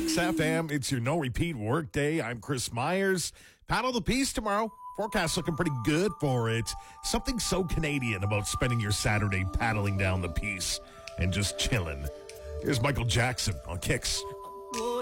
Kicks FM. It's your no repeat work day. I'm Chris Myers. Paddle the Peace tomorrow. Forecast looking pretty good for it. Something so Canadian about spending your Saturday paddling down the Peace and just chilling. Here's Michael Jackson on Kicks.